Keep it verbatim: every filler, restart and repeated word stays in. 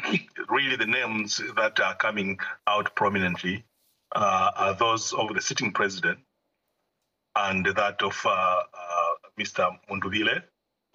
really the names that are coming out prominently uh, are those of the sitting president and that of uh, uh, Mister Munduvile,